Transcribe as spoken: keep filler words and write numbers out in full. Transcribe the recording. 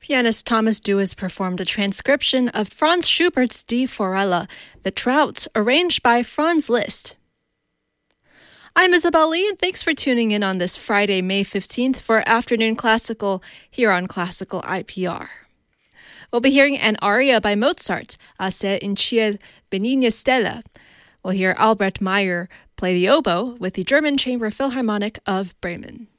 Pianist Thomas Dewis performed a transcription of Franz Schubert's Die Forelle, The Trout, arranged by Franz Liszt. I'm Isabel Lee, and thanks for tuning in on this Friday, May fifteenth for Afternoon Classical here on Classical I P R. We'll be hearing an aria by Mozart, Asse in Ciel benigne Stelle. We'll hear Albrecht Meyer play the oboe with the German Chamber Philharmonic of Bremen.